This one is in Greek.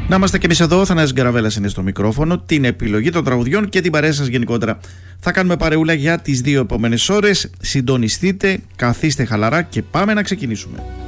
Να είμαστε κι εμείς εδώ. Ο Θανάσης Γκαραβέλας είναι στο μικρόφωνο, την επιλογή των τραγουδιών και την παρέα σας γενικότερα. Θα κάνουμε παρεούλα για τις 2 επόμενες ώρες. Συντονιστείτε, καθίστε χαλαρά και πάμε να ξεκινήσουμε.